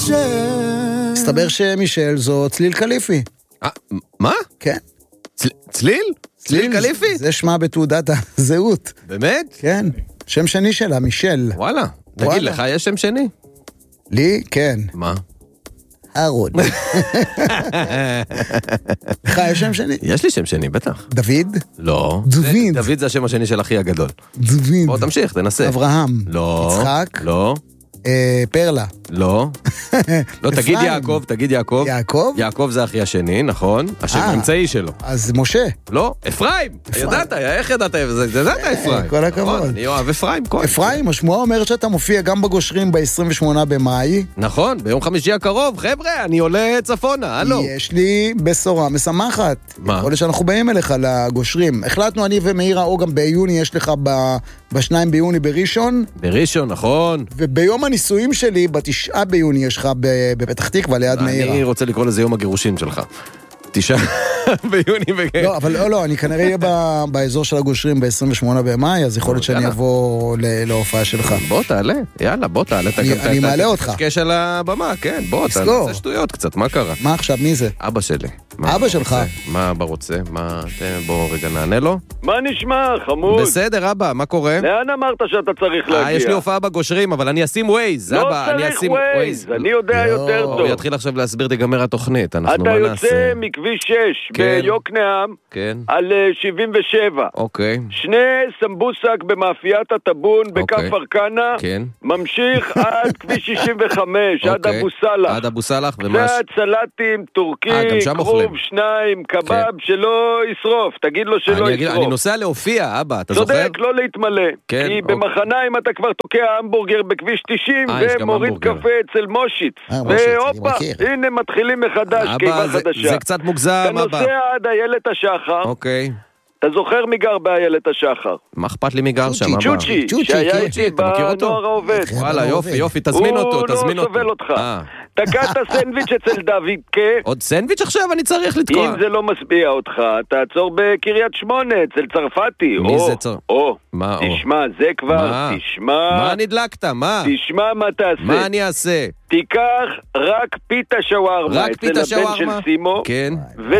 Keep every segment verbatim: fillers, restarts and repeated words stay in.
מישל. מסתבר שמישל זו צליל קליפי. מה? כן. צליל? צליל קליפי? זה שמה בתעודת הזהות. באמת? כן. שם שני שלה, מישל. וואלה. תגיד, לך יש שם שני? לי? כן. מה? אהרון. לך יש שם שני? יש לי שם שני, בטח. דוד? לא. דוד. דוד זה השם השני של אחי הגדול. דוד. בוא תמשיך, תנסה. אברהם. לא. יצחק? לא. פרלה. לא. לא, תגיד יעקב, תגיד יעקב. יעקב? יעקב זה אחי השני, נכון? השם האמצעי שלו. אז משה. לא, אפרים. ידעת, איך ידעת? זה ידעת אפרים. כל הכבוד. אני אוהב אפרים. אפרים, השמועה אומרת שאתה מופיע גם בגושרים ב-עשרים ושמונה במאי. נכון, ביום חמישי הקרוב. חבר'ה, אני עולה צפונה, הלו. יש לי בשורה משמחת. מה? יכול להיות שאנחנו באים אליך לגושרים. החלטנו אני ומאירה, או גם ביוני יש לך בשניים ביוני בראשון. בראשון, נכון. וביום הנישואים שלי, בתשעה ביוני יש לך בפתח תקווה ליד מאירה. אני רוצה לקרוא לזה יום הגירושין שלך. תשעה ביוני בגלל. לא, אבל לא, לא, אני כנראה אהיה באזור של הגושרים ב-עשרים ושמונה במאי, אז יכול להיות שאני אבוא להופעה שלך. בוא תעלה, יאללה, בוא תעלה. אני מעלה אותך. תשקש על הבמה, כן, בוא, תעשה שטויות קצת, מה קרה? מה עכשיו, מי זה? אבא שלי. אבא שלך? מה אבא רוצה? מה, בוא רגע נענה לו. מה נשמע, חמוד? בסדר, אבא, מה קורה? לאן אמרת שאתה צריך להגיע? יש לי הופעה בגושרים, אבל אני אשים ווייז, אבא, אני אשים ווייז. אני יודע יותר טוב. הוא יתחיל עכשיו להסביר, תיגמר התוכנית, אנחנו מה נעשה? אתה יוצא מכביש שש ביוקנעם על שבעים ושבע. אוקיי. שני סמבוסק במאפיית הטבון בכף ארקנה, ממשיך עד כביש שישים וחמש, עד אבו סלח. עד אבו סלח, ומה? והצלטים, טורקי, כרוב, שניים, קבב, שלא ישרוף, תגיד לו שלא ישרוף. אני נוסע להופיע, אבא, אתה זוכר? צודק, לא להתמלא. כי במחניים אתה כבר תוקע המבורגר בכביש תשעים, ומוריד קפה אצל מושיט. והופה, הנה מתחילים מחדש, קיבה חדשה. זה קצת מוגזם, אבא. אתה נוסע עד איילת השחר. אוקיי. אתה זוכר מי גר באיילת השחר? מה אכפת לי מי גר שם, אבא? צ'וצ'י, שהיה איתי בנוער העובד. וואלה, יופי, יופי, תזמין אותו, תזמין אותו. הוא לא סובל אותך. תקעת סנדוויץ' אצל דוידקה. עוד סנדוויץ' עכשיו אני צריך לתקוע. אם זה לא משביע אותך, תעצור בקריית שמונה, אצל צרפתי. מי זה צר... או, תשמע, זה כבר, תשמע... מה נדלקת, מה? תשמע מה תעשה. מה אני אעשה? תיקח רק פיתה שווארמה אצל הבן של סימו, כן.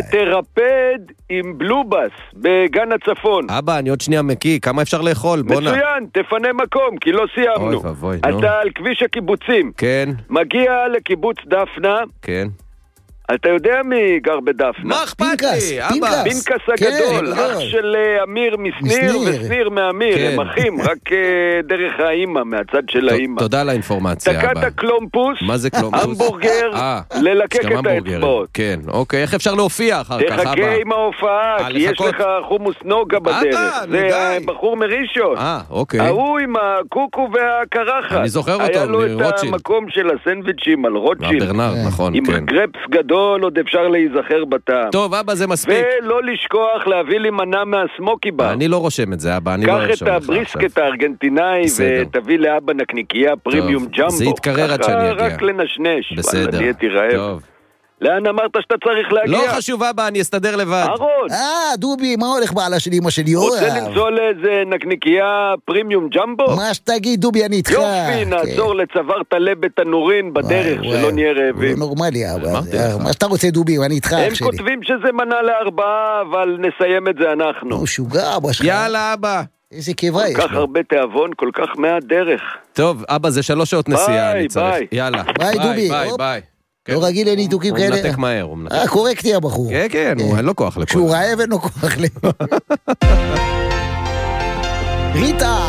ותרפד עם בלובס בגן הצפון. אבא, אני עוד שנייה מקי, כמה אפשר לאכול? מצוין, תפנה מקום, כי לא סיימנו. אוי ובוי, נו. אתה על כביש הקיבוצים. כן. מגיע לקיבוץ דפנה. כן. אתה יודע מי גר בדפנה? מה אכפת לי, אבא? פינקס הגדול, אח של אמיר מסניר וסניר מאמיר, הם אחים, רק דרך האימא, מהצד של האימא. תודה על האינפורמציה, אבא. תקעת קלומפוס, מה זה קלומפוס? המבורגר, ללקק את האצבעות. כן, אוקיי, איך אפשר להופיע אחר כך, אבא? תחכה עם ההופעה, כי יש לך חומוס נוגה בדרך. זה בחור מראשון. אה, אוקיי. ההוא עם הקוקו והקרחת. אני זוכר אותו, היה לו את המקום של הסנדוויצ'ים על רוטשילד. ברנרד, נכון, כן. עם גרפס גדול. עוד אפשר להיזכר בטעם. טוב, אבא, זה מספיק. ולא לשכוח להביא לי מנה מהסמוקי בר. אני לא רושם את זה, אבא, אני לא רושם לך עכשיו. קח את הבריסקט הארגנטינאי ותביא לאבא נקניקייה פרימיום ג'מבו. זה יתקרר עד שאני אגיע. רק לנשנש. בסדר. נהייתי רעב. טוב. לאן אמרת שאתה צריך להגיע? לא חשוב, אבא, אני אסתדר לבד. אהרון. אה, דובי, מה הולך בעלה של אמא שלי? רוצה למצוא לאיזה נקניקייה פרימיום ג'מבו? מה שתגיד, דובי, אני איתך. יופי, נעצור לצוואר תלה בתנורין בדרך, שלא נהיה רעבים. זה נורמלי, אבא. מה שאתה רוצה, דובי, אני איתך. הם כותבים שזה מנה לארבעה, אבל נסיים את זה אנחנו. הוא שוגע, אבא שלך. יאללה, אבא. איזה קבע יש. כל כך הרבה תיאבון, כל כך מעט דרך. טוב, אבא, זה שלוש שעות נסיעה, אני צריך. ביי, יאללה. ביי, דובי. ביי, ביי. לא רגיל לניתוקים כאלה. הוא מנתק מהר, הוא מנתק. אה, קורקטי הבחור. כן, כן, אין לו כוח לכל. כשהוא רעב אין לו כוח ל... ריטה!